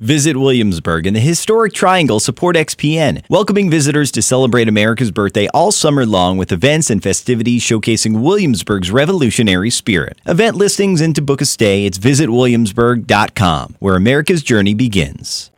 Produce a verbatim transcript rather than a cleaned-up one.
Visit Williamsburg and the historic Triangle support X P N, welcoming visitors to celebrate America's birthday all summer long with events and festivities showcasing Williamsburg's revolutionary spirit. Event listings and to book a stay, it's visit williamsburg dot com, where America's journey begins.